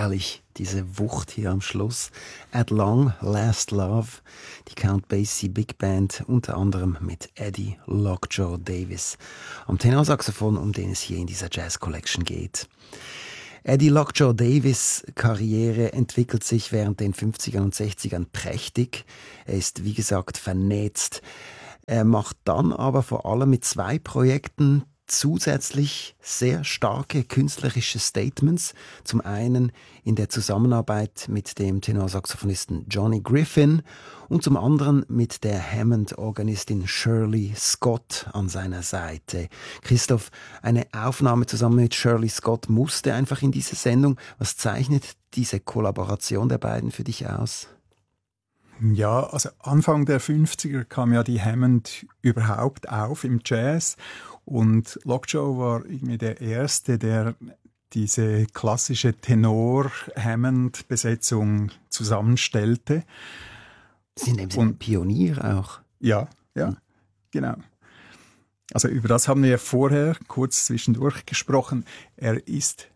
herrlich, diese Wucht hier am Schluss. At Long Last Love, die Count Basie Big Band, unter anderem mit Eddie Lockjaw Davis am Tenorsaxophon, um den es hier in dieser Jazz Collection geht. Eddie Lockjaw Davis' Karriere entwickelt sich während den 50ern und 60ern prächtig. Er ist, wie gesagt, vernetzt. Er macht dann aber vor allem mit 2 Projekten zusätzlich sehr starke künstlerische Statements. Zum einen in der Zusammenarbeit mit dem Tenorsaxophonisten Johnny Griffin und zum anderen mit der Hammond-Organistin Shirley Scott an seiner Seite. Christoph, eine Aufnahme zusammen mit Shirley Scott musste einfach in diese Sendung. Was zeichnet diese Kollaboration der beiden für dich aus? Ja, also Anfang der 50er kam ja die Hammond überhaupt auf im Jazz und Lockjaw war irgendwie der Erste, der diese klassische Tenor-Hammond-Besetzung zusammenstellte. Sie sind eben ein Pionier auch. Ja, genau. Also über das haben wir vorher kurz zwischendurch gesprochen. Er ist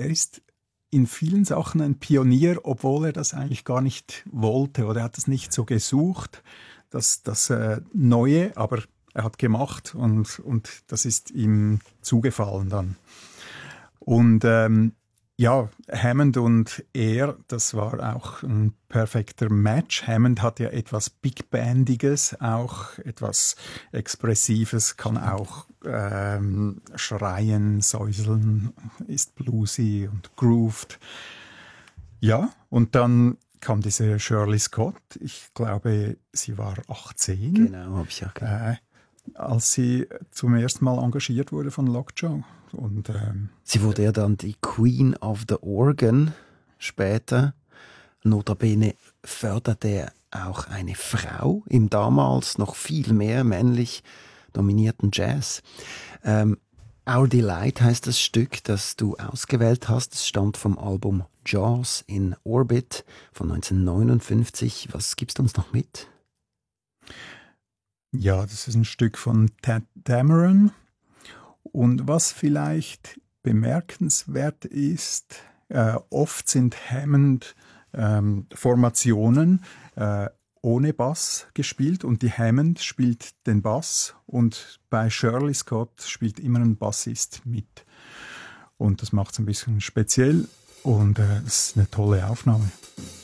in vielen Sachen ein Pionier, obwohl er das eigentlich gar nicht wollte oder er hat es nicht so gesucht, das Neue, aber er hat gemacht und das ist ihm zugefallen dann. Und Hammond und er, das war auch ein perfekter Match. Hammond hat ja etwas Big Bandiges, auch etwas Expressives, kann auch schreien, säuseln, ist bluesy und grooved. Ja, und dann kam diese Shirley Scott. Ich glaube, sie war 18. Genau, habe ich ja gehört. Als sie zum ersten Mal engagiert wurde von Lockjaw. Und, sie wurde ja dann die Queen of the Organ später. Notabene förderte er auch eine Frau im damals noch viel mehr männlich dominierten Jazz. Our Delight heißt das Stück, das du ausgewählt hast. Es stammt vom Album Jaws in Orbit von 1959. Was gibst du uns noch mit? Ja, das ist ein Stück von Tadd Dameron. Und was vielleicht bemerkenswert ist, oft sind Hammond-Formationen ohne Bass gespielt und die Hammond spielt den Bass und bei Shirley Scott spielt immer ein Bassist mit. Und das macht es ein bisschen speziell und es ist eine tolle Aufnahme.